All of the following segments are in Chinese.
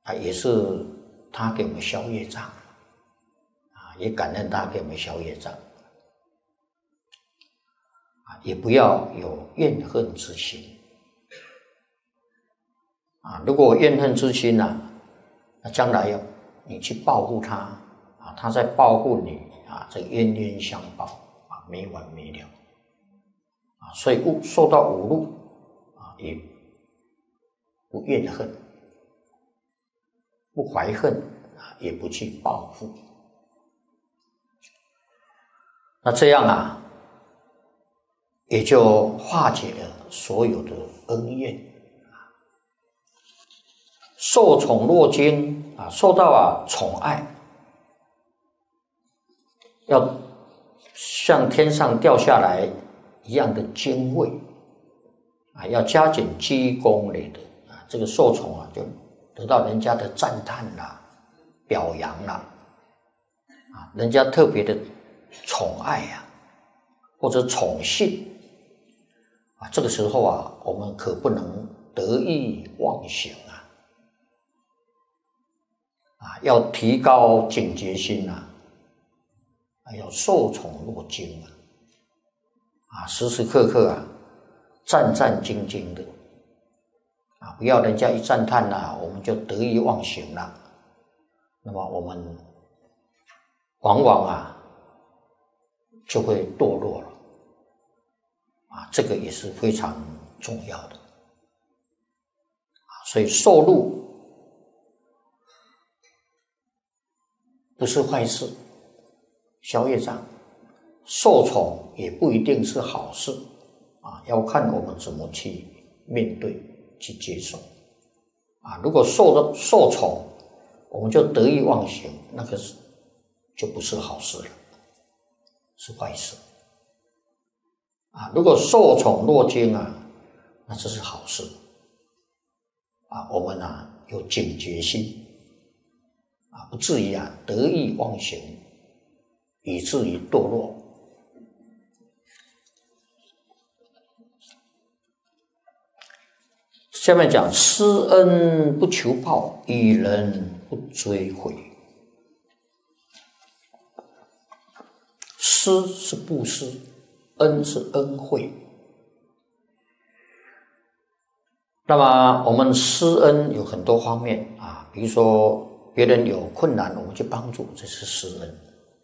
也是他给我们消业障也感恩他给我们消业障也不要有怨恨之心如果怨恨之心那将来你去报复他他在报复你这冤冤相报没完没了所以受到侮辱也不怨恨，不怀恨也不去报复。那这样也就化解了所有的恩怨受宠若惊受到宠爱，要像天上掉下来一样的敬畏要加紧积功累德这个受宠就得到人家的赞叹啦、表扬啦人家特别的宠爱或者宠幸这个时候我们可不能得意忘形要提高警觉心要受宠若惊时时刻刻战战兢兢的不要人家一赞叹我们就得意忘形了，那么我们往往就会堕落了这个也是非常重要的所以受禄不是坏事，消业障，受宠也不一定是好事要看我们怎么去面对去接受如果受宠我们就得意忘形，那个就不是好事了，是坏事如果受宠若惊那这是好事我们有警觉心不至于得意忘形以至于堕落下面讲施恩不求报，与人不追悔。施是布施，恩是恩惠。那么我们施恩有很多方面比如说别人有困难我们去帮助，这是施恩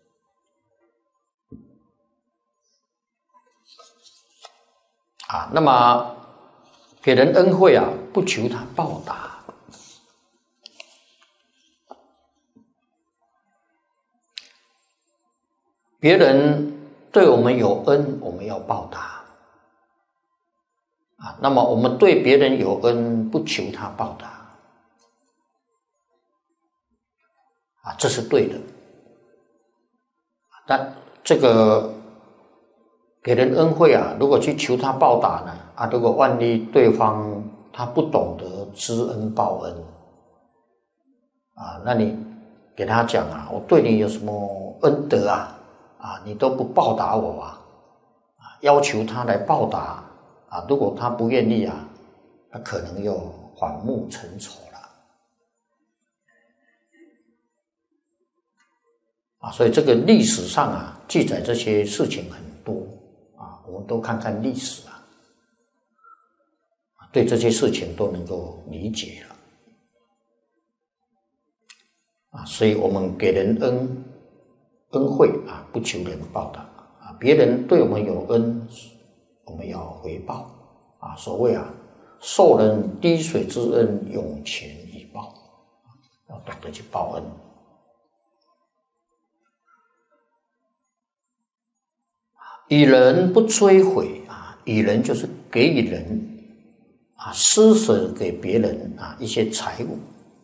那么给人恩惠不求他报答，别人对我们有恩我们要报答那么我们对别人有恩不求他报答这是对的但这个给人恩惠如果去求他报答呢如果万一对方他不懂得知恩报恩那你给他讲我对你有什么恩德你都不报答我要求他来报答如果他不愿意他可能又反目成仇了所以这个历史上记载这些事情很多我们都看看历史对这些事情都能够理解了所以我们给人恩惠不求人报答别人对我们有恩我们要回报所谓受人滴水之恩涌泉以报要懂得去报恩与人不追悔与人就是给予人施舍给别人一些财物，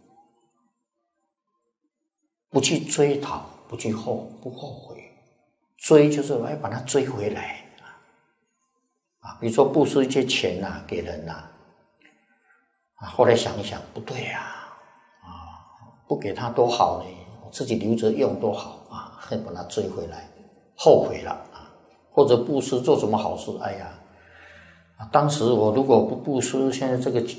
不去追讨，不后悔，追就是我要把它追回来比如说布施一些钱给人后来想一想不对不给他多好呢，我自己留着用多好把它追回来，后悔了或者布施做什么好事，当时我如果不布施，现在这个